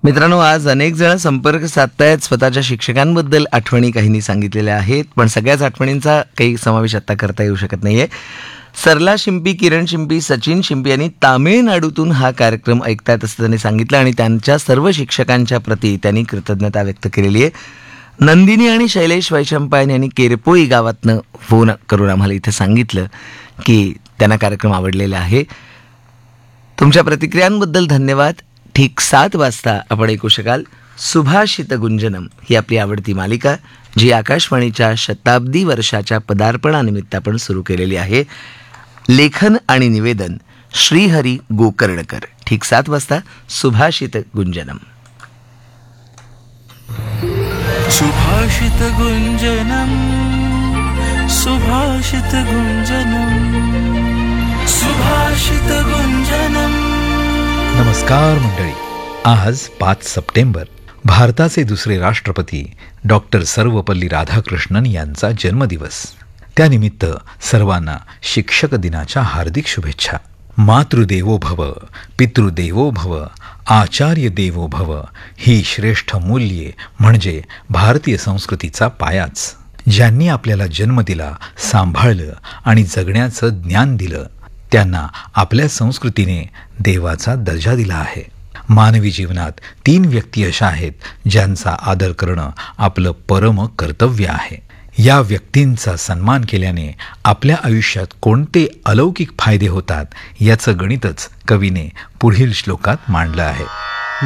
मित्रांनो, आज अनेक जण संपर्क साधतायत, स्वतःच्या शिक्षकांबद्दल आठवणी काहींनी सांगितलेल्या आहेत, पण सगळ्याच आठवणींचा काही समावेश आता करता येऊ शकत नाहीये. सरला शिंपी, किरण शिंपी, सचिन शिंपी यांनी तामिळनाडूतून हा कार्यक्रम ऐकतायत असं त्यांनी सांगितलं आणि त्यांच्या सर्व शिक्षकांच्या प्रती त्यांनी कृतज्ञता व्यक्त केलेली आहे. नंदिनी आणि शैलेश वैशंपायन यांनी केरपोई गावातनं फोन करून आम्हाला इथे सांगितलं की त्यांना कार्यक्रम आवडलेला आहे. तुमच्या प्रतिक्रियांबद्दल धन्यवाद. ठीक 7 वाजता आपण ऐकू शकाल सुभाषित गुंजनम ही आपली आवडती मालिका, जी आकाशवाणीच्या शताब्दी वर्षाच्या पदार्पणानिमित्त आपण सुरू केलेली आहे. लेखन आणि निवेदन श्रीहरी गोकर्णकर. ठीक 7 वाजता सुभाषित गुंजनम. सुभाषित गुंजनम, सुभाषित गुंजनम, सुभाषित गुंजनम. नमस्कार मंडळी. आज 5 सप्टेंबर भारताचे दुसरे राष्ट्रपती डॉक्टर सर्वपल्ली राधाकृष्णन यांचा जन्मदिवस. त्यानिमित्त सर्वांना शिक्षक दिनाच्या हार्दिक शुभेच्छा. मातृदेवो भव, पितृदेवो भव, आचार्य देवो भव ही श्रेष्ठ मूल्ये म्हणजे भारतीय संस्कृतीचा पायाच. ज्यांनी आपल्याला जन्म दिला, सांभाळलं आणि जगण्याचं ज्ञान दिलं, त्यांना आपल्या संस्कृतीने देवाचा दर्जा दिला आहे. मानवी जीवनात 3 व्यक्ती अशा आहेत ज्यांचा आदर करणं आपलं परम कर्तव्य आहे. या व्यक्तींचा सन्मान केल्याने आपल्या आयुष्यात कोणते अलौकिक फायदे होतात याचं गणितच कवीने पुढील श्लोकात मांडलं आहे.